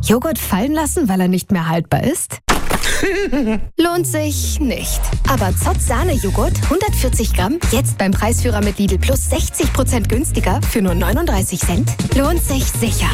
Joghurt fallen lassen, weil er nicht mehr haltbar ist? Lohnt sich nicht. Aber Zott Sahne-Joghurt, 140 Gramm, jetzt beim Preisführer mit Lidl Plus 60% günstiger für nur 39 Cent. Lohnt sich sicher.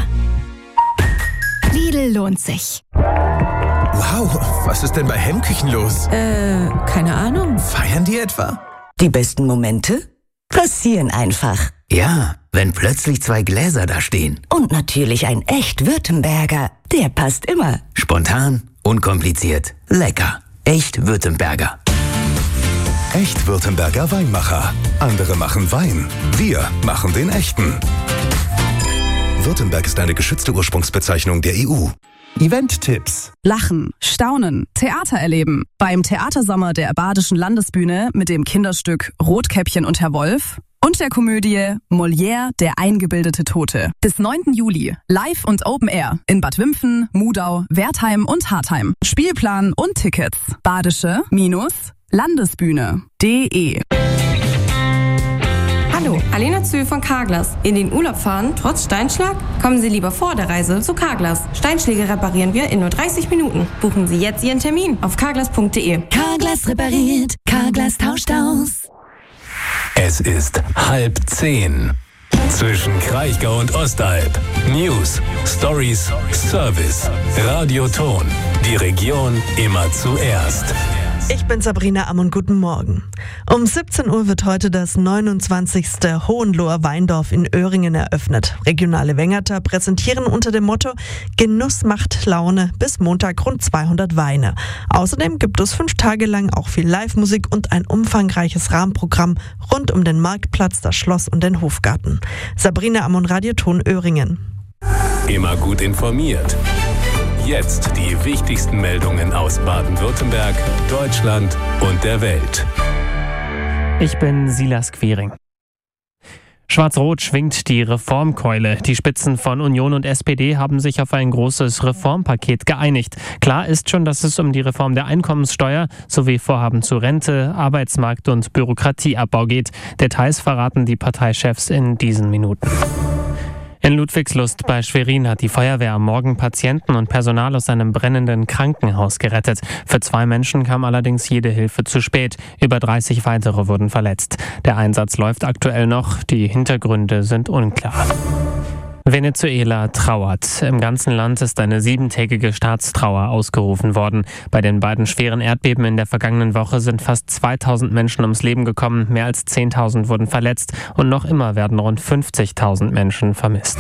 Lidl lohnt sich. Wow, was ist denn bei Hemmküchen los? Keine Ahnung. Feiern die etwa? Die besten Momente passieren einfach. Ja, wenn plötzlich 2 Gläser da stehen. Und natürlich ein echt Württemberger. Der passt immer. Spontan, unkompliziert, lecker. Echt Württemberger. Echt Württemberger Weinmacher. Andere machen Wein. Wir machen den echten. Württemberg ist eine geschützte Ursprungsbezeichnung der EU. Event-Tipps. Lachen, staunen, Theater erleben. Beim Theatersommer der Badischen Landesbühne mit dem Kinderstück Rotkäppchen und Herr Wolf und der Komödie Molière, der eingebildete Tote. Bis 9. Juli. Live und Open Air in Bad Wimpfen, Mudau, Wertheim und Hartheim. Spielplan und Tickets. Badische-Landesbühne.de. Hallo, Alena Zühl von Carglass. In den Urlaub fahren, trotz Steinschlag? Kommen Sie lieber vor der Reise zu Carglass. Steinschläge reparieren wir in nur 30 Minuten. Buchen Sie jetzt Ihren Termin auf carglass.de. Carglass repariert, Carglass tauscht aus. Es ist 9:30. Zwischen Kraichgau und Ostalb. News, Stories, Service. Radioton. Die Region immer zuerst. Ich bin Sabrina Ammon, guten Morgen. Um 17 Uhr wird heute das 29. Hohenloher Weindorf in Öhringen eröffnet. Regionale Wengerter präsentieren unter dem Motto Genuss macht Laune bis Montag rund 200 Weine. Außerdem gibt es 5 Tage lang auch viel Live-Musik und ein umfangreiches Rahmenprogramm rund um den Marktplatz, das Schloss und den Hofgarten. Sabrina Ammon, Radioton Öhringen. Immer gut informiert. Jetzt die wichtigsten Meldungen aus Baden-Württemberg, Deutschland und der Welt. Ich bin Silas Quiring. Schwarz-Rot schwingt die Reformkeule. Die Spitzen von Union und SPD haben sich auf ein großes Reformpaket geeinigt. Klar ist schon, dass es um die Reform der Einkommenssteuer sowie Vorhaben zu Rente, Arbeitsmarkt und Bürokratieabbau geht. Details verraten die Parteichefs in diesen Minuten. In Ludwigslust bei Schwerin hat die Feuerwehr am Morgen Patienten und Personal aus einem brennenden Krankenhaus gerettet. Für 2 Menschen kam allerdings jede Hilfe zu spät. Über 30 weitere wurden verletzt. Der Einsatz läuft aktuell noch. Die Hintergründe sind unklar. Venezuela trauert. Im ganzen Land ist eine 7-tägige Staatstrauer ausgerufen worden. Bei den beiden schweren Erdbeben in der vergangenen Woche sind fast 2000 Menschen ums Leben gekommen, mehr als 10.000 wurden verletzt und noch immer werden rund 50.000 Menschen vermisst.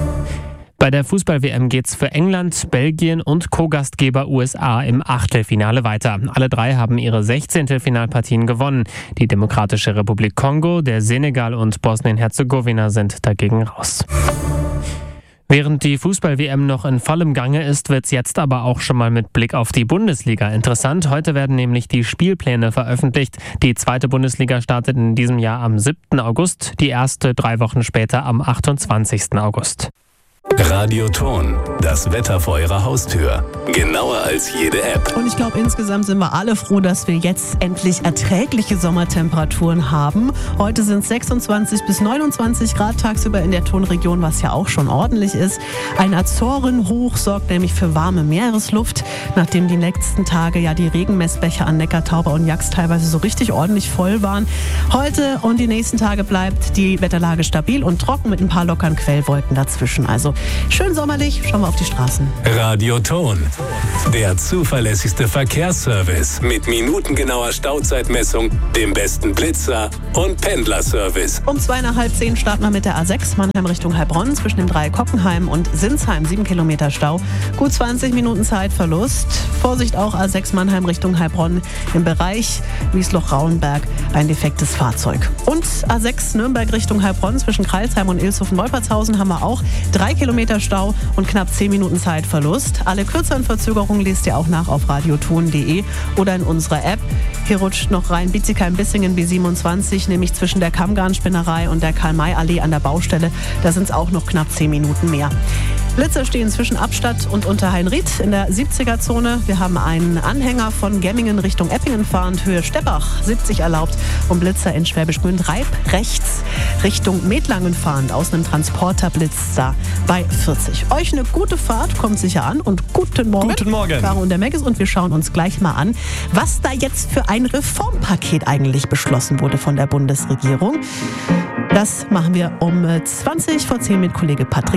Bei der Fußball-WM geht's für England, Belgien und Co-Gastgeber USA im Achtelfinale weiter. Alle 3 haben ihre 16. Finalpartien gewonnen. Die Demokratische Republik Kongo, der Senegal und Bosnien-Herzegowina sind dagegen raus. Während die Fußball-WM noch in vollem Gange ist, wird's jetzt aber auch schon mal mit Blick auf die Bundesliga interessant. Heute werden nämlich die Spielpläne veröffentlicht. Die 2. Bundesliga startet in diesem Jahr am 7. August, die erste 3 Wochen später am 28. August. Radioton, das Wetter vor Ihrer Haustür. Genauer als jede App. Und ich glaube, insgesamt sind wir alle froh, dass wir jetzt endlich erträgliche Sommertemperaturen haben. Heute sind es 26 bis 29 Grad tagsüber in der Tonregion, was ja auch schon ordentlich ist. Ein Azorenhoch sorgt nämlich für warme Meeresluft, nachdem die letzten Tage ja die Regenmessbecher an Neckar, Tauber und Jax teilweise so richtig ordentlich voll waren. Heute und die nächsten Tage bleibt die Wetterlage stabil und trocken mit ein paar lockeren Quellwolken dazwischen. Also schön sommerlich, schauen wir auf die Straßen. Radioton, der zuverlässigste Verkehrsservice mit minutengenauer Stauzeitmessung, dem besten Blitzer und Pendlerservice. Um 9:30 starten wir mit der A6 Mannheim Richtung Heilbronn zwischen dem Dreieck Hockenheim und Sinsheim, 7 Kilometer Stau. Gut 20 Minuten Zeitverlust. Vorsicht auch A6 Mannheim Richtung Heilbronn im Bereich Wiesloch-Rauenberg, ein defektes Fahrzeug. Und A6 Nürnberg Richtung Heilbronn zwischen Kreilsheim und Ilshofen-Wolpertshausen haben wir auch 3 Kilometer Stau und knapp 10 Minuten Zeitverlust. Alle kürzeren Verzögerungen lest ihr auch nach auf radioton.de oder in unserer App. Hier rutscht noch rein Bietigheim-Bissingen B27, nämlich zwischen der Kammgarnspinnerei und der Karl-May-Allee an der Baustelle. Da sind es auch noch knapp 10 Minuten mehr. Blitzer stehen zwischen Abstadt und Unterheinried in der 70er-Zone. Wir haben einen Anhänger von Gemmingen Richtung Eppingen fahrend, Höhe Steppach, 70 erlaubt. Und Blitzer in Schwäbisch Gmünd, Reib rechts Richtung Metlangen fahrend. Aus einem Transporter blitzt da bei 40. Euch eine gute Fahrt, kommt sicher an und guten Morgen. Guten Morgen. Caro und der Meggis, und wir schauen uns gleich mal an, was da jetzt für ein Reformpaket eigentlich beschlossen wurde von der Bundesregierung. Das machen wir um 20 vor 10 mit Kollege Patrick